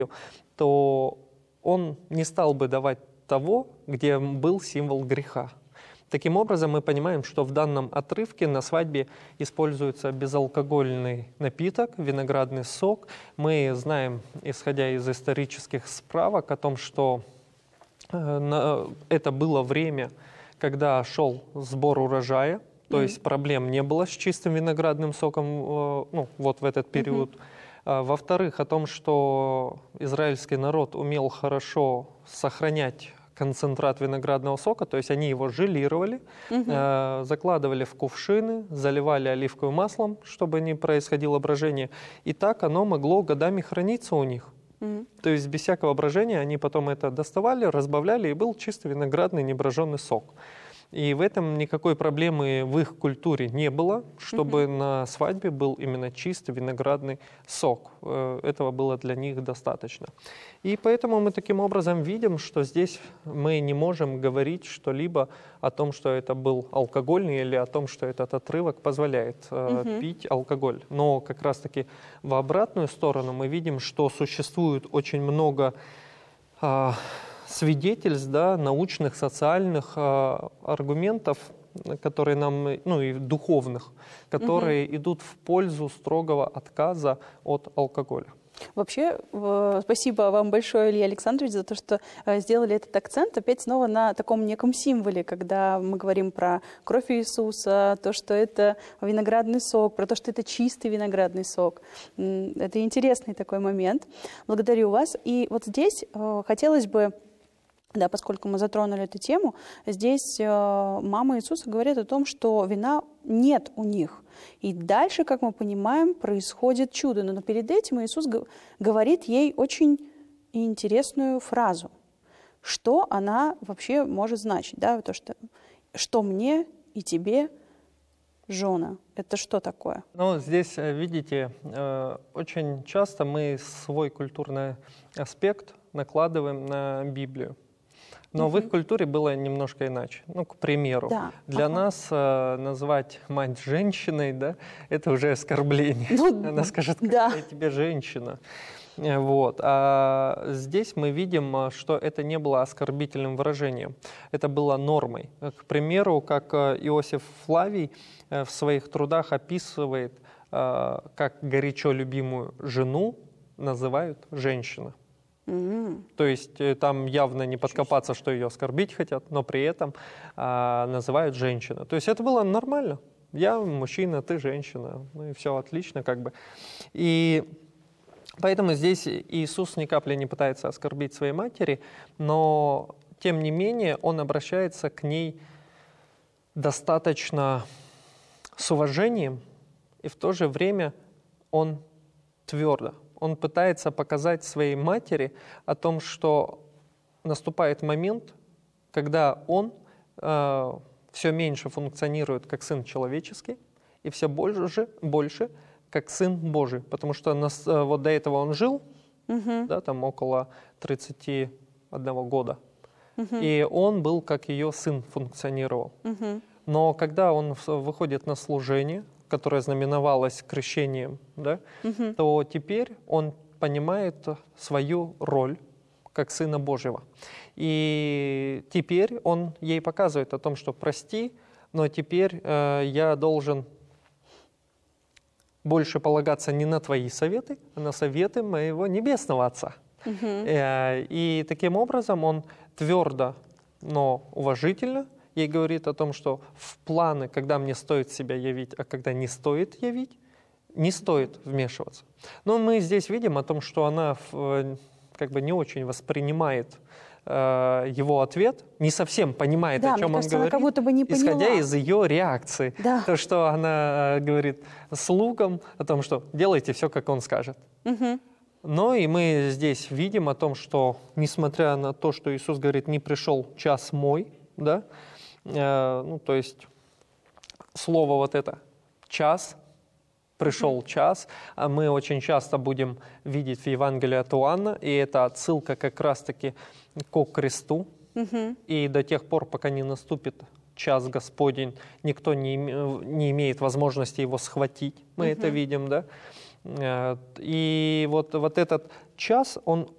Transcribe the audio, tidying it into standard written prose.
то он не стал бы давать того, где был символ греха. Таким образом, мы понимаем, что в данном отрывке на свадьбе используется безалкогольный напиток, виноградный сок. Мы знаем, исходя из исторических справок, о том, что это было время, когда шел сбор урожая, то есть проблем не было с чистым виноградным соком вот в этот период. Во-вторых, о том, что израильский народ умел хорошо сохранять концентрат виноградного сока, то есть они его желировали, закладывали в кувшины, заливали оливковым маслом, чтобы не происходило брожение. И так оно могло годами храниться у них. То есть без всякого брожения они потом это доставали, разбавляли, и был чисто виноградный неброженный сок. И в этом никакой проблемы в их культуре не было, чтобы на свадьбе был именно чистый виноградный сок. Этого было для них достаточно. И поэтому мы таким образом видим, что здесь мы не можем говорить что-либо о том, что это был алкогольный, или о том, что этот отрывок позволяет пить алкоголь. Но как раз-таки в обратную сторону мы видим, что существует очень много свидетельств, научных, социальных аргументов, которые нам, и духовных, которые идут в пользу строгого отказа от алкоголя. Вообще, спасибо вам большое, Илья Александрович, за то, что сделали этот акцент опять снова на таком неком символе, когда мы говорим про кровь Иисуса, то, что это виноградный сок, про то, что это чистый виноградный сок. Это интересный такой момент. Благодарю вас. И вот здесь хотелось бы, поскольку мы затронули эту тему, здесь мама Иисуса говорит о том, что вина нет у них. И дальше, как мы понимаем, происходит чудо. Но перед этим Иисус говорит ей очень интересную фразу. Что она вообще может значить? То, что мне и тебе, жена. Это что такое? Здесь, видите, очень часто мы свой культурный аспект накладываем на Библию. Но в их культуре было немножко иначе. К примеру, для нас назвать мать женщиной, это уже оскорбление. Она скажет, какая тебе женщина. А здесь мы видим, что это не было оскорбительным выражением. Это было нормой. К примеру, как Иосиф Флавий в своих трудах описывает, как горячо любимую жену называют женщина. То есть там явно не подкопаться, что ее оскорбить хотят, но при этом называют женщина. То есть это было нормально. Я мужчина, ты женщина. И все отлично как бы. И поэтому здесь Иисус ни капли не пытается оскорбить своей матери, но тем не менее он обращается к ней достаточно с уважением, и в то же время он твердо. Он пытается показать своей матери о том, что наступает момент, когда он все меньше функционирует как сын человеческий и все больше как сын Божий. Потому что вот до этого он жил, там около 31 года, и он был как ее сын функционировал. Но когда он выходит на служение, которое знаменовалось крещением, то теперь он понимает свою роль как Сына Божьего. И теперь он ей показывает о том, что прости, но теперь я должен больше полагаться не на твои советы, а на советы моего Небесного Отца. И таким образом он твердо, но уважительно ей говорит о том, что в планы, когда мне стоит себя явить, а когда не стоит явить, не стоит вмешиваться. Но мы здесь видим о том, что она как бы не очень воспринимает его ответ, не совсем понимает, о чем он говорит, как будто бы не исходя из ее реакции. То, что она говорит слугам о том, что делайте все, как он скажет. Но и мы здесь видим о том, что, несмотря на то, что Иисус говорит, не пришел час мой, то есть слово вот это «час», «пришел час», а мы очень часто будем видеть в Евангелии от Иоанна, и это отсылка как раз-таки ко кресту. И до тех пор, пока не наступит час Господень, никто не имеет возможности его схватить. Мы это видим, И вот этот час, он